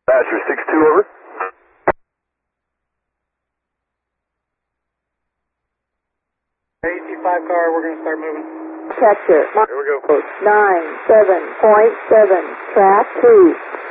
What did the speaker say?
Badger 6-2, over. AC5 car, we're going to start moving. Catcher. Here we go. 97.7, track 2.